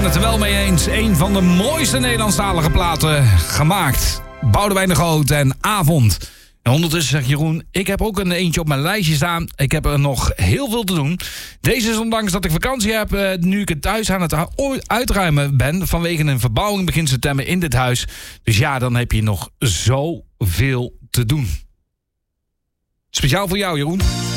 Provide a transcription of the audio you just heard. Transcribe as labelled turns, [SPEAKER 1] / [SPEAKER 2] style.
[SPEAKER 1] ben het er wel mee eens. Een van de mooiste Nederlandstalige platen gemaakt. Boudewijn de Groot en Avond. En ondertussen zegt Jeroen, ik heb ook een eentje op mijn lijstje staan. Ik heb er nog heel veel te doen. Deze is ondanks dat ik vakantie heb, nu ik het thuis aan het uitruimen ben. Vanwege een verbouwing begin september in dit huis. Dus ja, dan heb je nog zoveel te doen. Speciaal voor jou, Jeroen.